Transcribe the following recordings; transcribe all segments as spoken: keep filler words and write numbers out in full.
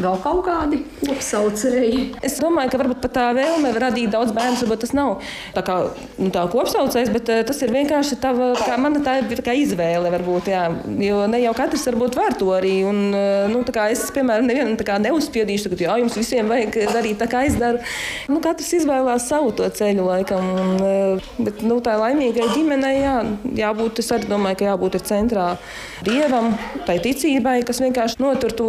vēl kaut kādi kopsaucēji? Es domāju, ka varbūt pat tā vēlme radīt daudz bērnus, varbūt tas nav tā kā, nu, tā kopsaucējs, bet tas ir vienkārši tava, kā mana tā ir tā kā izvēle varbūt, jā. Jo ne jau katrs varbūt var to arī. Un, nu, tā kā es, piemēram, nevienam tā kā neuzspiedīšu, ka jā, jums visiem vajag darīt tā, kā es daru. Nu, katrs izvēlās savu to ceļu laikam. Un, bet, nu, tā laimīgai ģimenei, jā, jābūt, es arī domāju, ka jābūt ir centrā Dievam, tai ticībai, kas vienkārši notur to,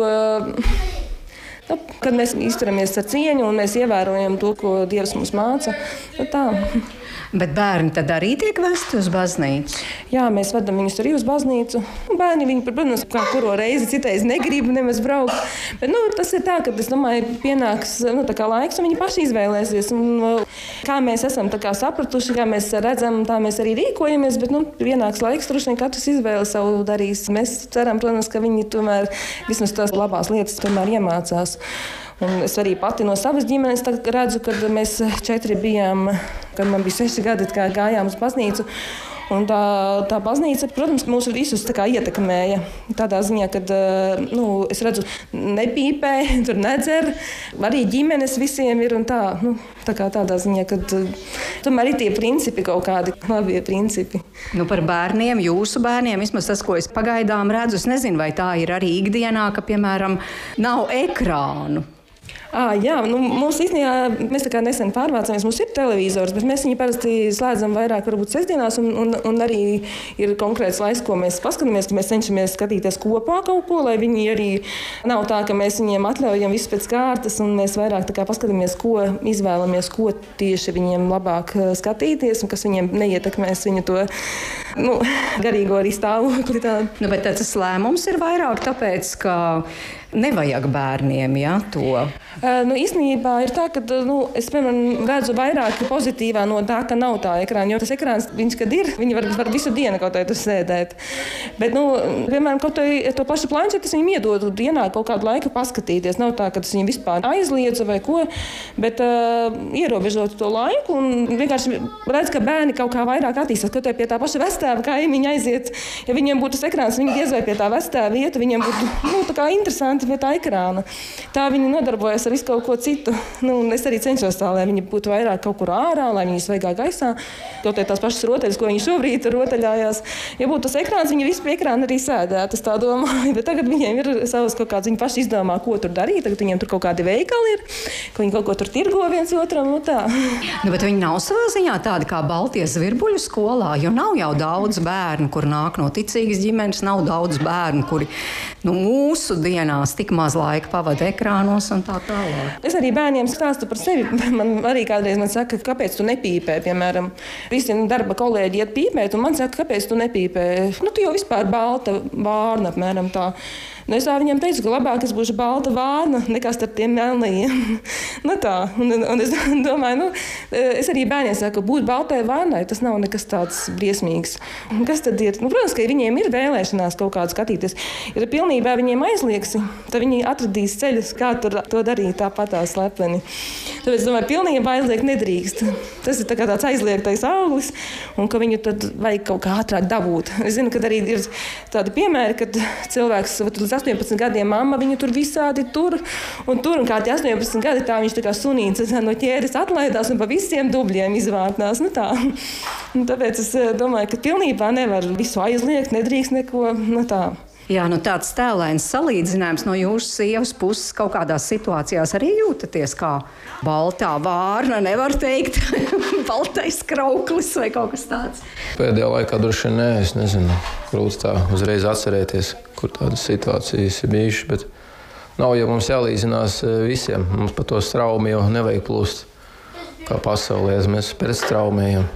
nu, kad mēs izturamies ar cieņu un mēs ievērojam to, ko Dievs mums māca. Nu, tā. Bet bērni tad arī tiek vesti uz baznīcu? Jā, mēs vedam viņus arī uz baznīcu. Bērni, viņi, protams, kā kuro reizi citreiz negrib nemaz braukt. Bet, nu, tas ir tā, ka, es domāju, pienāks, nu, tā kā laiks, un viņi paši izvēlēsies. Un, kā mēs esam tā kā sapratuši, kā mēs redzam, tā mēs arī rīkojamies, bet, nu, pienāks laiks, droši vien katrs izvēle savu darīs. Mēs ceram, protams, ka viņi tomēr vismaz tās labās lietas tomēr iemācās. Un es arī pati no savas ģimenes redzu, kad mēs četri bijām, kad man bija seši gadi, kā gājām uz baznīcu. Un tā, tā baznīca, protams, mūs visus tā kā ietekmēja. Tādā ziņā, kad nu, es redzu, nepīpē, tur nedzer, arī ģimenes visiem ir un tā. Nu, tā kā tādā ziņā, kad tomēr ir tie principi kaut kādi labie principi. Nu, par bērniem, jūsu bērniem, vismaz tas, ko es pagaidām redzu, es nezinu, vai tā ir arī ikdienā, ka, piemēram, nav ekrānu. À, jā, nu, mums īstenībā, mēs tā kā nesen pārvācāmies, mums ir televizors, bet mēs viņu parasti slēdzam vairāk varbūt sestdienās, un, un, un arī ir konkrēts laiks, ko mēs paskatāmies, ka mēs cenšamies skatīties kopā kaut ko, lai viņi arī nav tā, ka mēs viņiem atļaujam visu pēc kārtas, un mēs vairāk tā kā paskatāmies, ko izvēlamies, ko tieši viņiem labāk skatīties, un kas viņiem neietekmēs viņu to, nu, garīgo arī stāvokli. Tā. Nu, bet tas lēmums ir vairāk tāpēc, ka nevajag bērniem, ja, to? Uh, nu, īstenībā ir tā, ka nu, es, piemēram, redzu vairāk pozitīvā no tā, ka nav tā ekrāna, jo tas ekrāns, viņš, kad ir, viņi var, var visu dienu kaut kādā sēdēt. Bet, nu, piemēram, kaut vai to pašu planšeti es viņiem iedodu dienā kaut kādu laiku paskatīties. Nav tā, ka tas viņiem vispār aizliedza vai ko, bet uh, ierobežot to laiku un vienkārši redz, ka bērni kaut kā vairāk attīstās, kaut vai pie tā paša vestāva kaimiņa aiziet. Ja viņiem būtu tas ekrāns, viņi diez vai pie tā vestāva vieta, viņiem būtu, nu, tā kā interesanti pie tā ekrāna. Tā viņi nodarbojas ar visu kaut ko citu. Nu, es arī cenšos tā, lai viņi būtu vairāk kaut kur ārā, lai viņi svaigā gaisā. Kaut tās pašas rotaļas, ko viņi šobrīd rotaļājās. Ja būtu tas ekrāns, viņi visi pie ekrāna arī sēdētu, es tā domāju. Bet tagad viņiem ir savas kaut kādas, viņi paši izdomā, ko tur darīt. Tagad viņiem tur kaut kādi veikali ir, ka viņi kaut ko tur tirgo viens otram. Nu, tā. Nu, bet viņi nav savā ziņā tādi kā baltie zvirbuļu skolā, jo nav jau daudz bērnu, kur nāk no ticīgas ģimenes, nav daudz bērnu, kuri nu, mūsu dienās tik maz laika pavada ekrānos un tā tālāk. Es arī bērniem stāstu par sevi. Man arī kādreiz man saka, kāpēc tu nepīpē, piemēram. Visi darba kolēģi iet pīpēt, un man saka, kāpēc tu nepīpē. Nu, tu jau vispār balta vārna, apmēram tā. Nu, es tā viņam teicu, ka labāk es būšu balta vārna nekā starp tiem melnajiem. Nu tā, un, un es domāju, nu, es arī bērniem saku, būt baltai vārnai, tas nav nekas tāds briesmīgs. Kas tad ir? Nu, protams, ka viņiem ir vēlēšanās kaut kādu skatīties. Ja pilnībā viņiem aizliegsi, tad viņi atradīs ceļus, kā tur to darīt tāpat tā slepeni. Tāpēc es domāju, pilnībā aizliegt nedrīkst. Tas ir tā kā tāds aizliegtais auglis, un ka viņu tad vajag kaut kā ātrāk dabūt. Es zinu, ka arī ir tādi piemēri, kad cilvēks astoņpadsmit gadiem mamma viņu tur visādi tur un tur, un kā tie astoņpadsmit gadi tā viņš tā kā sunīts no ķēdes atlaidās un pa visiem dubļiem izvārtnās. Nu tā. Un tāpēc es domāju, ka pilnībā nevar visu aizliegt, nedrīkst neko, nu tā. Jā, nu tāds tēlains salīdzinājums no jūsu sievas puses kaut kādās situācijās arī jūtaties kā baltā vārna, nevar teikt, baltais krauklis vai kaut kas tāds. Pēdējā laikā droši vien nē, es nezinu, grūti tā uzreiz atcerēties, kur tādas situācijas ir bijušas, bet nav jau mums jālīdzinās visiem. Mums par to straumi jau nevajag plūst, kā pasaulē, mēs pretstraumējam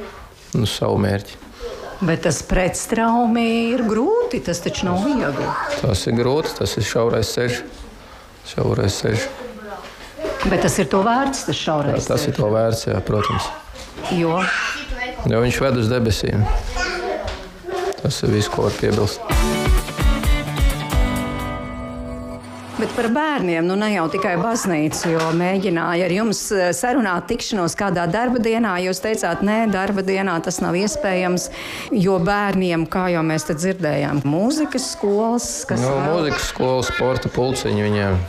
nu, savu mērķi. Bet tas pretstraumi ir grūti, tas taču nav viegli. Tas ir grūti, tas ir šaurais ceļš. Šaurais ceļš. Bet tas ir to vērts, tas šaurais ceļš? Jā, tas ir to vērts, jā, protams. Jo? Jo viņš ved uz debesīm. Tas ir viss, ko var piebilst. Bet par bērniem, nu ne jau tikai baznīcu, jo mēģināja ar jums sarunāt tikšanos kādā darba dienā. Jūs teicāt, nē, darba dienā tas nav iespējams, jo bērniem, kā jau mēs te dzirdējām, mūzikas skolas, kas nu, vēl... Mūzikas skolas, sporta pulciņi viņiem.